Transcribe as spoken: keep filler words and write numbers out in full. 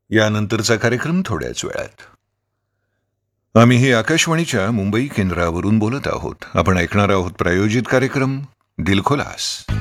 यानंतरचा कार्यक्रम थोड्याच वेळात. आम्ही आकाशवाणीच्या मुंबई केंद्रावरून बोलत आहोत. आपण ऐकणार आहोत प्रायोजित कार्यक्रम दिलखुलास.